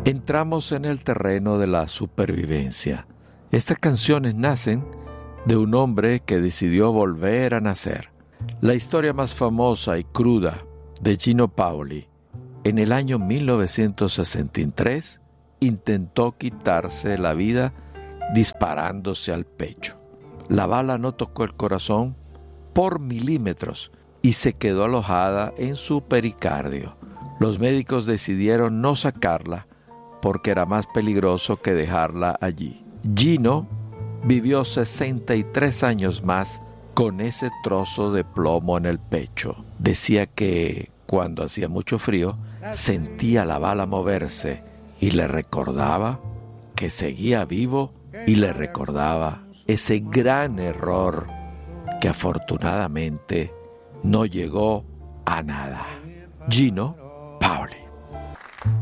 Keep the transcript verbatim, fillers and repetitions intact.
entramos en el terreno de la supervivencia. Estas canciones nacen de un hombre que decidió volver a nacer. La historia más famosa y cruda de Gino Paoli, en el año mil novecientos sesenta y tres, intentó quitarse la vida disparándose al pecho. La bala no tocó el corazón por milímetros y se quedó alojada en su pericardio. Los médicos decidieron no sacarla porque era más peligroso que dejarla allí. Gino vivió sesenta y tres años más con ese trozo de plomo en el pecho. Decía que cuando hacía mucho frío, sentía la bala moverse y le recordaba que seguía vivo y le recordaba ese gran error que afortunadamente no llegó a nada. Gino Paoli.